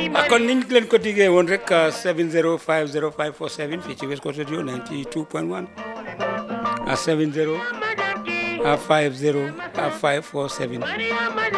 kon niñ leen ko diggee woon rek 7050547 fii ci West Coast Radio 92.1 70 50 547